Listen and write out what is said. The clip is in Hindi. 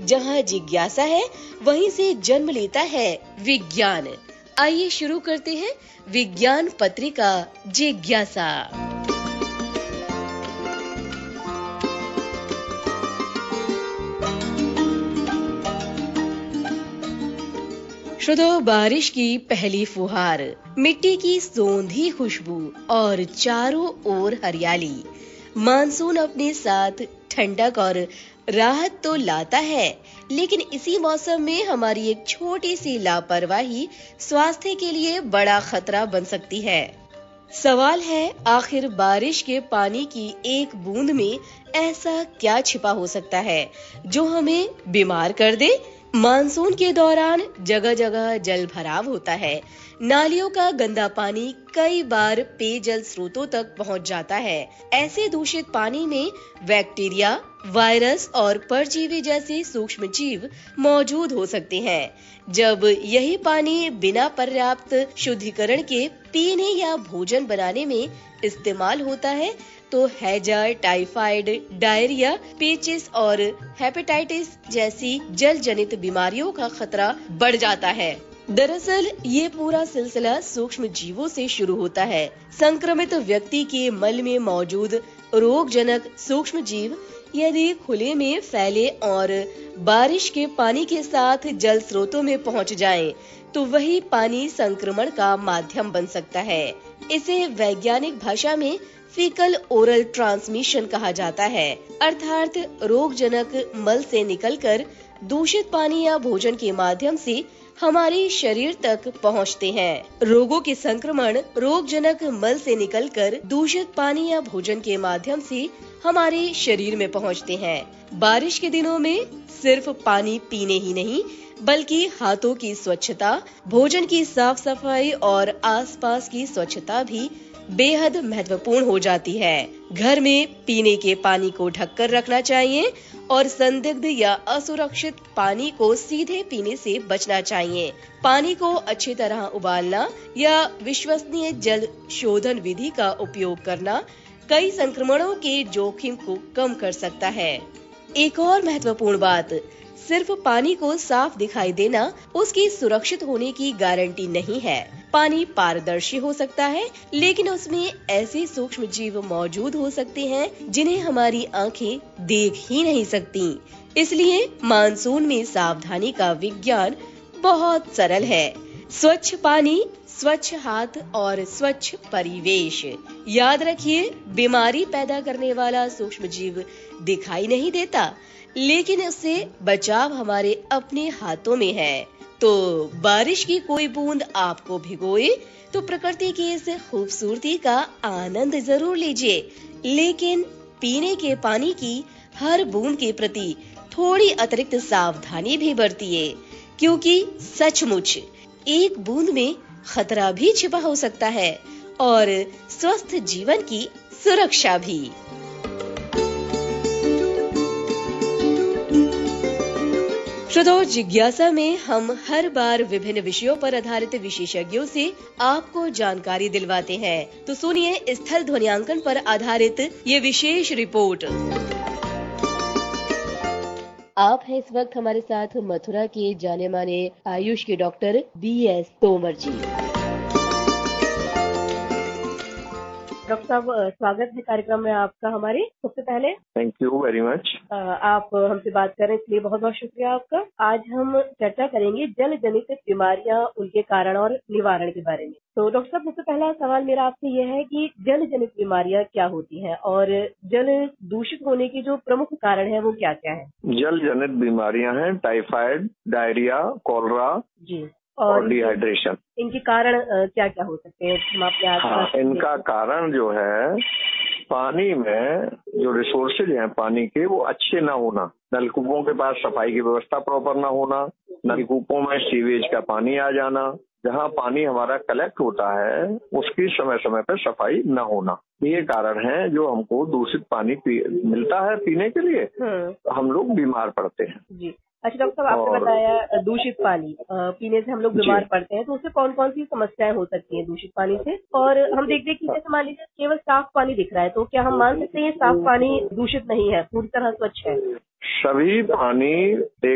जहाँ जिज्ञासा है वहीं से जन्म लेता है विज्ञान। आइए शुरू करते हैं विज्ञान पत्रिका जिज्ञासा। श्रोताओ, बारिश की पहली फुहार, मिट्टी की सौंधी खुशबू और चारों ओर हरियाली। मानसून अपने साथ ठंडक और राहत तो लाता है, लेकिन इसी मौसम में हमारी एक छोटी सी लापरवाही स्वास्थ्य के लिए बड़ा खतरा बन सकती है। सवाल है, आखिर बारिश के पानी की एक बूंद में ऐसा क्या छिपा हो सकता है जो हमें बीमार कर दे? मानसून के दौरान जगह जगह जल भराव होता है। नालियों का गंदा पानी कई बार पेयजल स्रोतों तक पहुंच जाता है। ऐसे दूषित पानी में बैक्टीरिया, वायरस और परजीवी जैसे सूक्ष्म जीव मौजूद हो सकते हैं। जब यही पानी बिना पर्याप्त शुद्धिकरण के पीने या भोजन बनाने में इस्तेमाल होता है तो हैजा, टाइफाइड, डायरिया, पेचिस और हेपेटाइटिस जैसी जल जनित बीमारियों का खतरा बढ़ जाता है। दरअसल ये पूरा सिलसिला सूक्ष्म जीवों से शुरू होता है। संक्रमित व्यक्ति के मल में मौजूद रोगजनक सूक्ष्म जीव यदि खुले में फैले और बारिश के पानी के साथ जल स्रोतों में पहुंच जाएं, तो वही पानी संक्रमण का माध्यम बन सकता है। इसे वैज्ञानिक भाषा में फीकल ओरल ट्रांसमिशन कहा जाता है, अर्थात रोगजनक मल से निकलकर दूषित पानी या भोजन के माध्यम से हमारे शरीर तक पहुंचते हैं। रोगों के संक्रमण रोगजनक मल से निकलकर दूषित पानी या भोजन के माध्यम से हमारे शरीर में पहुंचते हैं। बारिश के दिनों में सिर्फ पानी पीने ही नहीं, बल्कि हाथों की स्वच्छता, भोजन की साफ सफाई और आसपास की स्वच्छता भी बेहद महत्वपूर्ण हो जाती है। घर में पीने के पानी को ढककर रखना चाहिए और संदिग्ध या असुरक्षित पानी को सीधे पीने से बचना चाहिए। पानी को अच्छी तरह उबालना या विश्वसनीय जल शोधन विधि का उपयोग करना कई संक्रमणों के जोखिम को कम कर सकता है। एक और महत्वपूर्ण बात, सिर्फ पानी को साफ दिखाई देना उसकी सुरक्षित होने की गारंटी नहीं है। पानी पारदर्शी हो सकता है, लेकिन उसमें ऐसे सूक्ष्म जीव मौजूद हो सकते हैं जिन्हें हमारी आंखें देख ही नहीं सकती। इसलिए मानसून में सावधानी का विज्ञान बहुत सरल है। स्वच्छ पानी, स्वच्छ हाथ और स्वच्छ परिवेश। याद रखिए, बीमारी पैदा करने वाला सूक्ष्म जीव दिखाई नहीं देता, लेकिन उससे बचाव हमारे अपने हाथों में है। तो बारिश की कोई बूंद आपको भिगोए तो प्रकृति की इस खूबसूरती का आनंद जरूर लीजिए, लेकिन पीने के पानी की हर बूंद के प्रति थोड़ी अतिरिक्त सावधानी भी बरतिए, क्योंकि सचमुच एक बूंद में खतरा भी छिपा हो सकता है और स्वस्थ जीवन की सुरक्षा भी। श्रोताओ, जिज्ञासा में हम हर बार विभिन्न विषयों पर आधारित विशेषज्ञों से आपको जानकारी दिलवाते हैं। तो सुनिए स्थल ध्वनियांकन पर आधारित ये विशेष रिपोर्ट। आप हैं इस वक्त हमारे साथ मथुरा के जाने माने आयुष के डॉक्टर BS तोमर जी। डॉक्टर साहब, स्वागत है कार्यक्रम में आपका हमारे। सबसे पहले थैंक यू वेरी मच। आप हमसे बात कर रहे हैं, इसलिए बहुत बहुत शुक्रिया आपका। आज हम चर्चा करेंगे जल जनित बीमारियां, उनके कारण और निवारण के बारे में। तो डॉक्टर साहब, सबसे पहला सवाल मेरा आपसे यह है कि जल जनित बीमारियां क्या होती हैं और जल दूषित होने के जो प्रमुख कारण है वो क्या क्या है? जल जनित बीमारियां हैं टाइफाइड, डायरिया, कॉलरा जी और डिहाइड्रेशन। इनके कारण क्या क्या हो सकते हैं? हम आपके इनका कारण जो है, पानी में जो रिसोर्सेज हैं पानी के, वो अच्छे ना होना, नलकूपों के पास सफाई की व्यवस्था प्रॉपर ना होना, नलकूपों में सीवेज का पानी आ जाना, जहाँ पानी हमारा कलेक्ट होता है उसकी समय समय पर सफाई न होना, ये कारण है जो हमको दूषित पानी मिलता है पीने के लिए, हम लोग बीमार पड़ते हैं। जी। अच्छा डॉक्टर साहब, आपने बताया दूषित पानी पीने से हम लोग बीमार पड़ते हैं, तो उससे कौन कौन सी समस्याएं हो सकती हैं दूषित पानी से? और हम देखते हैं कि जैसे मान लीजिए केवल साफ पानी दिख रहा है, तो क्या हम मान सकते हैं साफ पानी दूषित नहीं है, पूरी तरह स्वच्छ है? सभी पानी